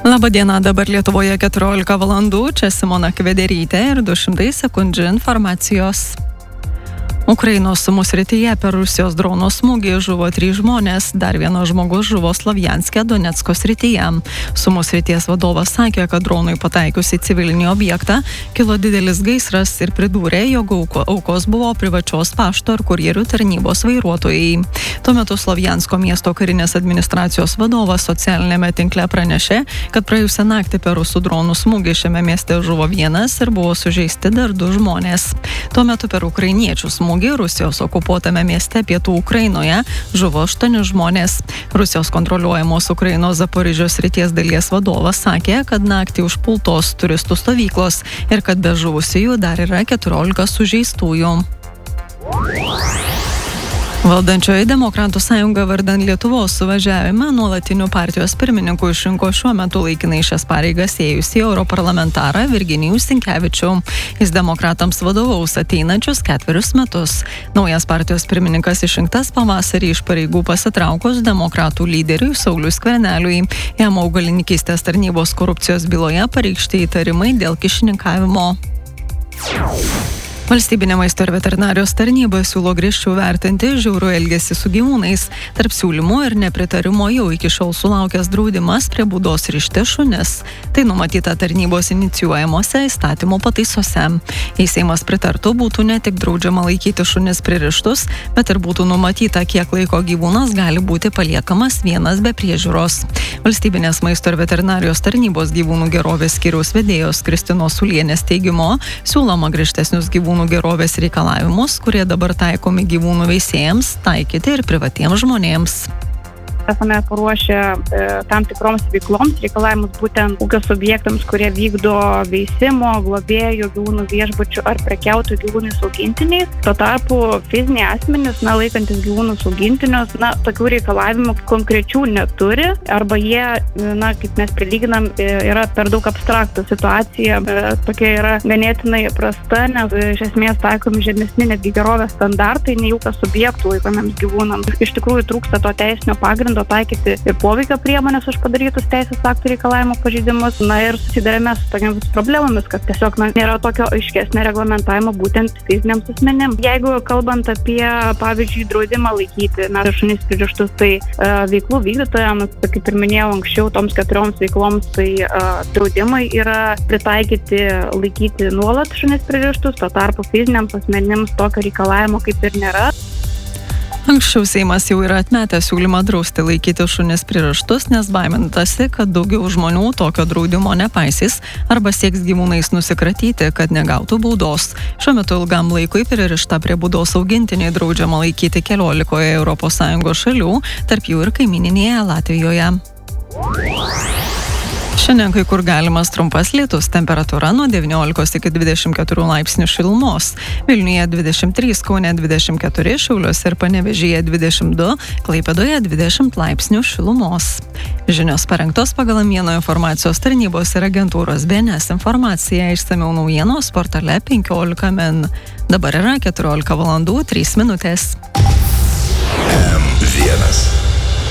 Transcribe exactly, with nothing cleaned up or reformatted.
Labadiena, dabar Lietuvoje keturiolika valandų, čia Simona Kvederytė ir du šimtai sekundžių informacijos. Ukrainos Sumų srityje per Rusijos drono smūgį žuvo trys žmonės, dar vienas žmogus žuvo Slovjanske, Donecko srityje. Sumų srities vadovas sakė, kad dronui pataikius į civilinį objektą kilo didelis gaisras ir pridūrė, jog aukos buvo privačios pašto ir kurjerių tarnybos vairuotojai. Tuo metu Slovjansko miesto karinės administracijos vadovas socialinėme tinkle pranešė, kad praėjusią naktį per rusų dronų smūgį šiame mieste žuvo vienas ir buvo sužeisti dar du žmonės. Tuo metu per ukrainiečių smūgį Rusijos okupuotame mieste pietų Ukrainoje žuvo aštuoni žmonės. Rusijos kontroliuojamos Ukrainos Zaporižės srities dalies vadovas sakė, kad naktį užpultos turistų stovyklos ir kad be žuvusiųjų dar yra keturiolika sužeistųjų. Valdančioji Demokratų sąjunga vardan Lietuvos suvažiavime nuolatiniu partijos pirmininku išrinko šiuo metu laikinai šias pareigas ėjusį europarlamentarą Virginijų Sinkevičių. Jis demokratams vadovaus ateinančius ketverius metus. Naujas partijos pirmininkas išrinktas pavasarį iš pareigų pasitraukus demokratų lyderiui Sauliui Skverneliui. Jam augalininkystės tarnybos korupcijos byloje pareikšti įtarimai dėl kyšininkavimo. Valstybinė maisto ir veterinarijos tarnyba siūlo griežčiau vertinti žiaurų elgesį su gyvūnais. Tarp siūlymų ir nepritarimo jau iki šiol sulaukęs draudimas prie būdos rišti šunis. Tai numatyta tarnybos inicijuojamose įstatymų pataisose. Jei Seimas pritartų, būtų ne tik draudžiama laikyti šunis pririštus, bet ir būtų numatyta, kiek laiko gyvūnas gali būti paliekamas vienas be priežiūros. Valstybinės maisto ir veterinarijos tarnybos gyvūnų gerovės skyriaus vedėjos Kristinos Sulienės teigimu, siūloma griežtesnius gyvūnų gerovės reikalavimus, kurie dabar taikomi gyvūnų veisėjams, taikyti ir privatiems žmonėms. Esame paruošę e, tam tikroms veikloms reikalavimus būtent ūkio subjektams, kurie vykdo veisimo, globėjų, gyvūnų viešbučių ar prekiautojų gyvūnais augintiniais. Tuo tarpu fiziniai asmenys, na, laikantis gyvūnus augintinius, na, tokių reikalavimų konkrečių neturi, arba jie, na, kaip mes prilyginam, yra per daug abstraktų. Situacija e, tokia yra ganėtinai prasta, nes e, iš esmės taikomi žemesni netgi gerovės standartai, nei ūkio subjektų laikomiems gyvūnams. Iš tikrųjų trūksta to teisinio pagrindo taikyti ir poveikio priemonės už padarytus teisės aktų reikalavimo pažeidimus. Na ir susidarėme su tokiamis problemomis, kad tiesiog na, nėra tokio aiškesnio reglamentavimo būtent fiziniams asmenims. Jeigu kalbant apie, pavyzdžiui, draudimą laikyti na, šunis pririštus, tai e, veiklų vykdytojams, kaip ir minėjau anksčiau, toms keturioms veikloms, tai e, draudimai yra pritaikyti laikyti nuolat šunis pririštus, tuo tarpu fiziniams asmenims tokio reikalavimo kaip ir nėra. Anksčiau Seimas jau yra atmetęs siūlymą drausti laikyti šunis pririštus, nes baimintasi, kad daugiau žmonių tokio draudimo nepaisys arba sieks gyvūnais nusikratyti, kad negautų baudos. Šiuo metu ilgam laikui pririštą prie būdos augintinį draudžiama laikyti keliolikoje Europos Sąjungos šalių, tarp jų ir kaimyninėje Latvijoje. Šiandien kai kur galimas trumpas lietus, temperatūra nuo devyniolikos iki dvidešimt keturių laipsnių šilumos. Vilniuje dvidešimt trys, Kaune dvidešimt keturi, Šiauliuose ir Panevėžyje dvidešimt du, Klaipėdoje dvidešimt laipsnių šilumos. Žinios parengtos pagal Mieno informacijos tarnybos ir agentūros B N S informaciją, išsamiau naujienos portale penkiolika min. Dabar yra keturiolika valandų trys minutės. M vienas.